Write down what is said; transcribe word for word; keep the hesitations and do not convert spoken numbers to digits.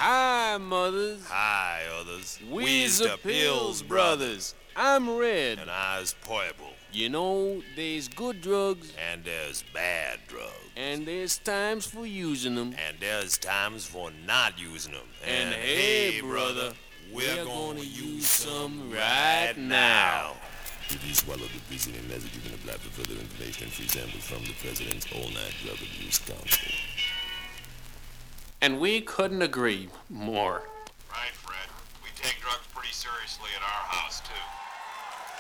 Hi, mothers. Hi, others. We's the Pills Brothers. I'm Red. And I's Purple. You know, there's good drugs. And there's bad drugs. And there's times for using them. And there's times for not using them. And, and hey, brother, we're, we're gonna, gonna use some right now. If you swallow the preceding message, you can apply for further information and free samples from the President's all-night drug abuse council. And we couldn't agree more.